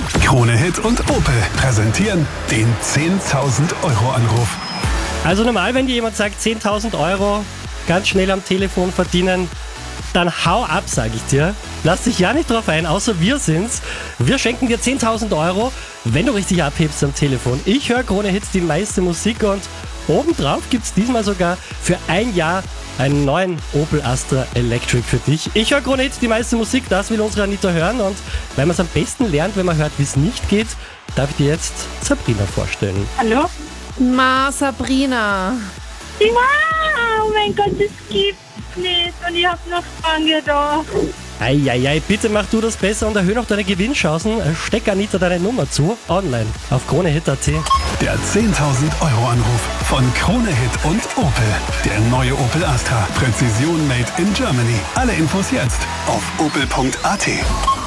Krone Hit und Opel präsentieren den 10.000 Euro Anruf. Also normal, wenn dir jemand sagt 10.000 Euro ganz schnell am Telefon verdienen, dann hau ab, sag ich dir. Lass dich ja nicht drauf ein, außer wir sind's. Wir schenken dir 10.000 Euro, wenn du richtig abhebst am Telefon. Ich höre Krone Hits, die meiste Musik, und obendrauf gibt's diesmal sogar für ein Jahr einen neuen Opel Astra Electric für dich. Ich höre Krone Hits, die meiste Musik, das will unsere Anita hören, und weil man es am besten lernt, wenn man hört, wie es nicht geht, darf ich dir jetzt Sabrina vorstellen. Hallo? Sabrina. Oh mein Gott, das gibt's nicht. Und ich hab noch dran gedacht. Eieiei, bitte mach du das besser und erhöhe noch deine Gewinnchancen. Steck Anita deine Nummer zu, online auf kronehit.at. Der 10.000 Euro Anruf von Krone Hit und Opel. Der neue Opel Astra. Präzision made in Germany. Alle Infos jetzt auf opel.at.